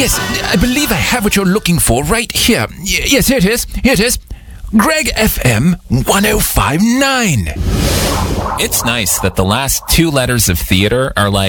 Yes, I believe I have what you're looking for right here. Yes, here it is. Here it is. Greg FM 1059. It's nice that the last two letters of theater are like